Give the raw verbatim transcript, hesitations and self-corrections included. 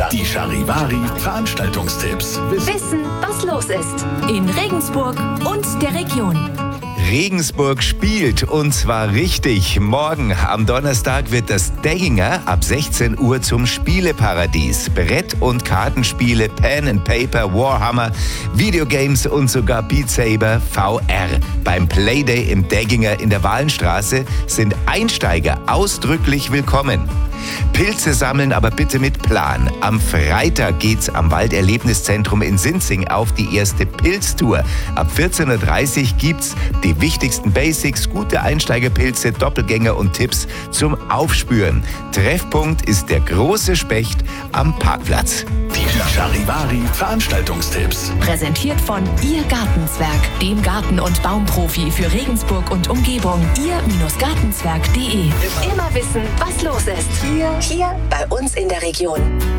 Die Charivari Veranstaltungstipps. Wissen, was los ist in Regensburg und der Region. Regensburg spielt, und zwar richtig. Morgen am Donnerstag wird das Degginger ab sechzehn Uhr zum Spieleparadies. Brett- und Kartenspiele, Pen and Paper, Warhammer, Videogames und sogar Beat Saber V R. Beim Playday im Degginger in der Wahlenstraße sind Einsteiger ausdrücklich willkommen. Pilze sammeln, aber bitte mit Plan. Am Freitag geht's am Walderlebniszentrum in Sinzing auf die erste Pilztour. Ab vierzehn Uhr dreißig gibt's die wichtigsten Basics, gute Einsteigerpilze, Doppelgänger und Tipps zum Aufspüren. Treffpunkt ist der große Specht am Parkplatz. Die Charivari Veranstaltungstipps. Präsentiert von Ihr Gartenzwerg, dem Garten- und Baumprofi für Regensburg und Umgebung. ihr Gartenzwerg punkt de. Immer wissen, was los ist. Hier, hier bei uns in der Region.